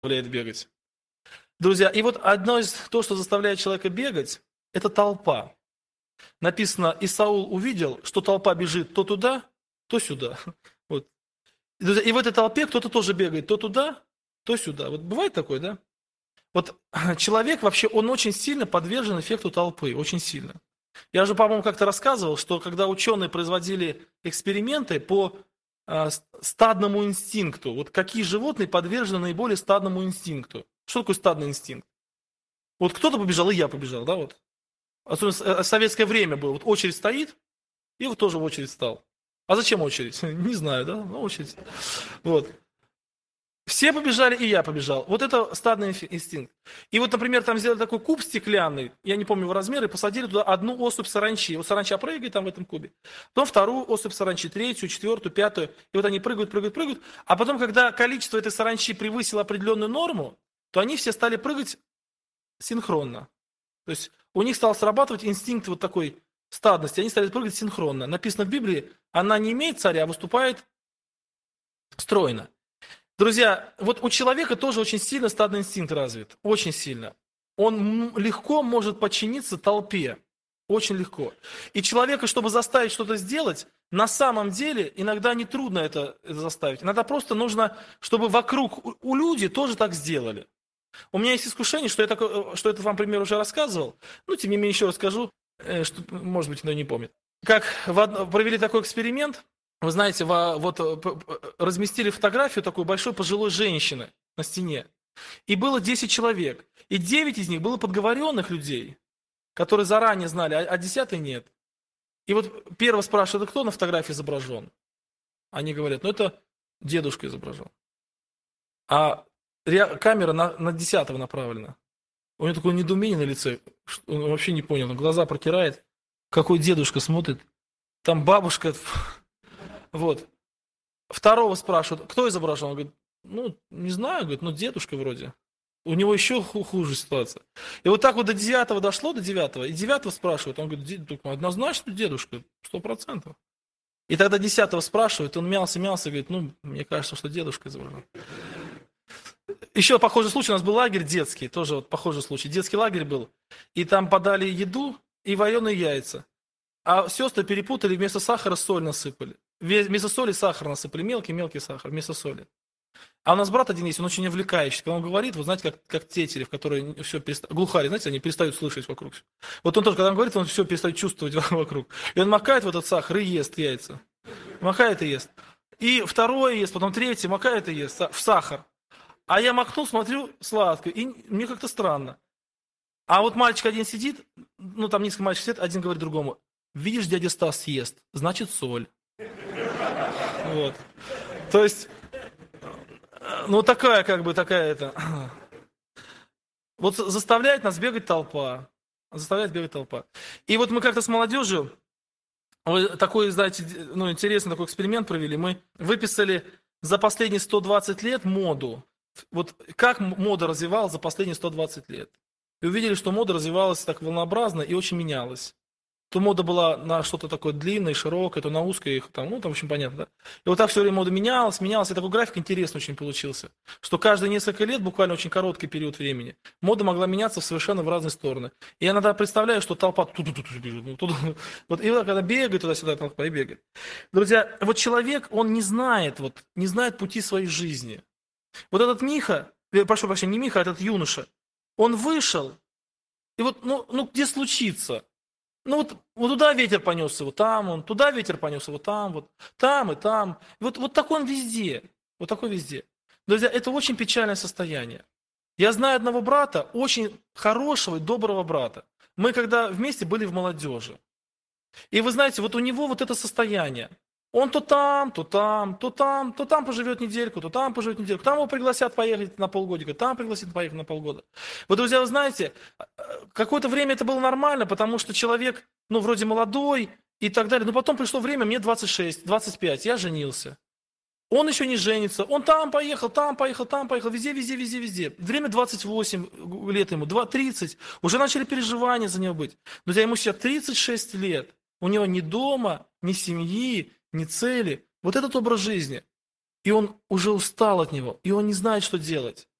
заставляет бегать. Друзья, и вот одно из то, что заставляет человека бегать, это толпа. Написано, и Саул увидел, что толпа бежит то туда, то сюда. Вот. Друзья, и в этой толпе кто-то тоже бегает то туда, то сюда. Вот бывает такое, да? Вот человек вообще, он очень сильно подвержен эффекту толпы, очень сильно. Я же, по-моему, как-то рассказывал, что когда ученые производили эксперименты по стадному инстинкту, вот какие животные подвержены наиболее стадному инстинкту. Что такое стадный инстинкт? Вот кто-то побежал, и я побежал, да, вот. Особенно в советское время было. Вот очередь стоит, и вот тоже в очередь стал. А зачем очередь? Не знаю, да, но очередь. Вот. Все побежали, и я побежал. Вот это стадный инстинкт. И вот, например, там сделали такой куб стеклянный, я не помню его размеры, и посадили туда одну особь саранчи. Вот саранча прыгает там в этом кубе. Потом вторую особь саранчи, третью, четвертую, пятую. И вот они прыгают. А потом, когда количество этой саранчи превысило определенную норму, то они все стали прыгать синхронно. То есть у них стал срабатывать инстинкт вот такой стадности. Они стали прыгать синхронно. Написано в Библии, она не имеет царя, а выступает стройно. Друзья, вот у человека тоже очень сильно стадный инстинкт развит. Очень сильно. Он легко может подчиниться толпе. Очень легко. И человека, чтобы заставить что-то сделать, на самом деле иногда нетрудно это заставить. Иногда просто нужно, чтобы вокруг у людей тоже так сделали. У меня есть искушение, что это вам, пример, уже рассказывал. Ну, тем не менее, еще расскажу, что, может быть, кто не помнит. Как провели такой эксперимент. Вы знаете, разместили фотографию такой большой пожилой женщины на стене. И было 10 человек. И 9 из них было подговоренных людей, которые заранее знали, а 10 нет. И вот первый спрашивает, кто на фотографии изображен? Они говорят, это дедушка изображен. А камера на 10-го направлена. У него такое недоумение на лице, он вообще не понял, он глаза протирает. Какой дедушка смотрит, там бабушка... Вот. Второго спрашивают, кто изображен? Он говорит, не знаю, говорит, дедушка вроде. У него еще хуже ситуация. И вот так вот до 9-го дошло, до 9-го, и 9-го спрашивают, он говорит, однозначно дедушка, 100%. И тогда 10-го спрашивают, он мялся, говорит, мне кажется, что дедушка изображен. Еще похожий случай, у нас был лагерь детский, тоже вот похожий случай. Детский лагерь был, и там подали еду и вареные яйца. А сестры перепутали, вместо сахара соль насыпали. Вместо соли сахар насыпали, мелкий сахар, вместо соли. А у нас брат один есть, он очень увлекающий. Когда он говорит, вы знаете, как Тетерев, которые все перестают, глухари, знаете, они перестают слышать вокруг. Вот он тоже, когда он говорит, он все перестает чувствовать вокруг. И он макает в этот сахар и ест яйца. Макает и ест. И второе ест, потом третье, макает и ест в сахар. А я макнул, смотрю, сладко, и мне как-то странно. А вот мальчик один сидит, там несколько мальчиков сидит, один говорит другому, видишь, дядя Стас съест, значит соль. Вот. То есть, такая это. Вот заставляет нас бегать толпа. Заставляет бегать толпа. И вот мы как-то с молодежью такой, знаете, интересный такой эксперимент провели. Мы выписали за последние 120 лет моду. Вот как мода развивалась за последние 120 лет. И увидели, что мода развивалась так волнообразно и очень менялась. То мода была на что-то такое длинное, широкое, то на узкое, там, в общем, понятно, да? И вот так все время мода менялась, и такой график интересный очень получился, что каждые несколько лет, буквально очень короткий период времени, мода могла меняться совершенно в разные стороны. И я иногда представляю, что толпа бежит, вот, и когда бегает туда-сюда, толпа и бегает. Друзья, вот человек, он не знает пути своей жизни. Вот этот Миха, прошу прощения, не Миха, а этот юноша, он вышел, и вот, где случится? Вот туда ветер понесся, вот там туда ветер понесся, вот там и там. И вот такой он везде, вот такой везде. Друзья, это очень печальное состояние. Я знаю одного брата, очень хорошего и доброго брата. Мы когда вместе были в молодежи. И вы знаете, вот у него вот это состояние. Он то там поживет недельку, то там поживет недельку. Там его пригласят поехать на полгодика, там пригласят поехать на полгода. Вот, друзья, вы знаете, какое-то время это было нормально, потому что человек, вроде молодой и так далее. Но потом пришло время, мне 26, 25, я женился. Он еще не женится, он там поехал, везде. Время 28 лет ему, 30, уже начали переживания за него быть. Друзья, ему сейчас 36 лет, у него ни дома, ни семьи, ни цели. Вот этот образ жизни. И он уже устал от него, и он не знает, что делать.